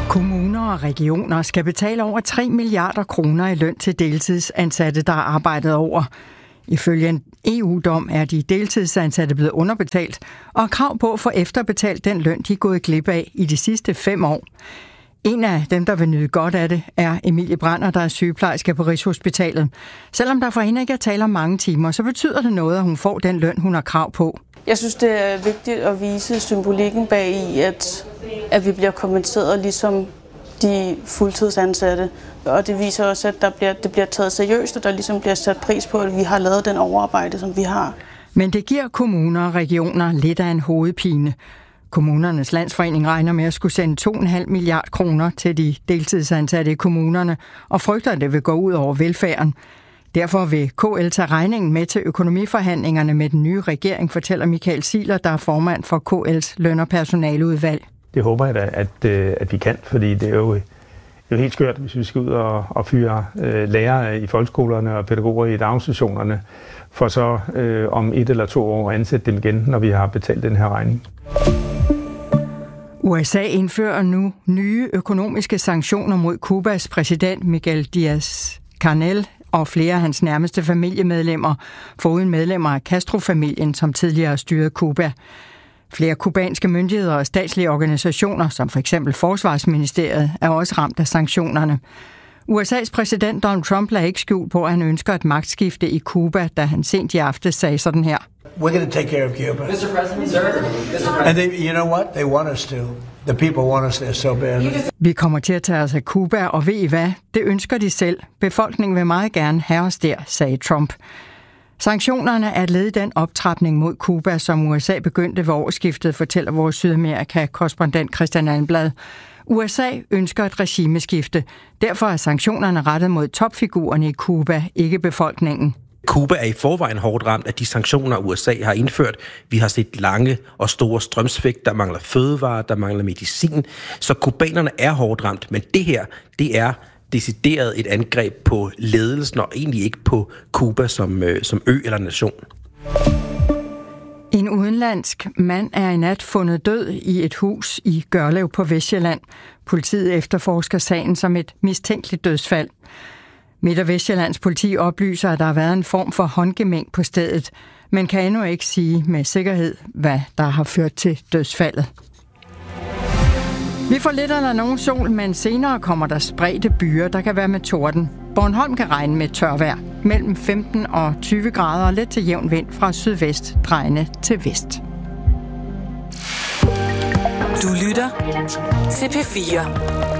Kommuner og regioner skal betale over 3 milliarder kroner i løn til deltidsansatte, der har arbejdet over. Ifølge en EU-dom er de deltidsansatte blevet underbetalt og har krav på at få efterbetalt den løn, de er gået glip af i de sidste 5 år. En af dem, der vil nyde godt af det, er Emilie Brander, der er sygeplejerske på Rigshospitalet. Selvom der for hende ikke er tale om mange timer, så betyder det noget, at hun får den løn, hun har krav på. Jeg synes, det er vigtigt at vise symbolikken bag i, at vi bliver kompenseret ligesom de fuldtidsansatte. Og det viser også, at det bliver taget seriøst, og der ligesom bliver sat pris på, at vi har lavet den overarbejde, som vi har. Men det giver kommuner og regioner lidt af en hovedpine. Kommunernes Landsforening regner med at skulle sende 2,5 milliarder kroner til de deltidsansatte i kommunerne, og frygter, at det vil gå ud over velfærden. Derfor vil KL tage regningen med til økonomiforhandlingerne med den nye regering, fortæller Michael Ziegler, der er formand for KL's løn- og personaleudvalg. Det håber jeg da, at vi kan, fordi det er jo helt skørt, hvis vi skal ud og fyre lærere i folkeskolerne og pædagoger i daginstitutionerne, for så om 1 eller 2 år ansætte dem igen, når vi har betalt den her regning. USA indfører nu nye økonomiske sanktioner mod Cubas præsident Miguel Díaz-Canel og flere af hans nærmeste familiemedlemmer, foruden medlemmer af Castro-familien, som tidligere styrede Cuba. Flere kubanske myndigheder og statslige organisationer, som for eksempel Forsvarsministeriet, er også ramt af sanktionerne. USA's præsident Donald Trump lagde ikke skjul på, at han ønsker et magtskifte i Cuba, da han sent i aftes sagde sådan her. We're going to take care of Cuba. Mr. President, sir. And you know what? They want us to. The people want us there so badly. Vi kommer til at tage os af Cuba, og ved I hvad? Det ønsker de selv. Befolkningen vil meget gerne have os der, sagde Trump. Sanktionerne er et led i den optrapning mod Cuba, som USA begyndte ved årsskiftet, fortæller vores Sydamerika-korrespondent Christian Almblad. USA ønsker et regimeskifte. Derfor er sanktionerne rettet mod topfigurerne i Cuba, ikke befolkningen. Cuba er i forvejen hårdt ramt af de sanktioner, USA har indført. Vi har set lange og store strømsvigt, der mangler fødevarer, der mangler medicin. Så kubanerne er hårdt ramt, men det her, det er decideret et angreb på ledelsen og egentlig ikke på Cuba som ø eller nation. En udenlandsk mand er i nat fundet død i et hus i Gørlev på Vestsjælland. Politiet efterforsker sagen som et mistænkeligt dødsfald. Midt- og Vestsjællands politi oplyser, at der har været en form for håndgemæng på stedet, men kan endnu ikke sige med sikkerhed, hvad der har ført til dødsfaldet. Vi får lidt eller nogen sol, men senere kommer der spredte byer, der kan være med torden. Bornholm kan regne med tørvejr mellem 15 og 20 grader og let til jævn vind fra sydvest drejende til vest. Du lytter til P4.